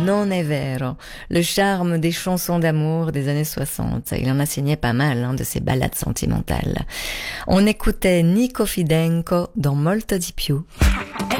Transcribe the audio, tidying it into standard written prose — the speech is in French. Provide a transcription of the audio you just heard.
Non è vero, le charme des chansons d'amour des années 60. Il en a signé pas mal, de ses ballades sentimentales. On écoutait Nico Fidenco dans Molto di più.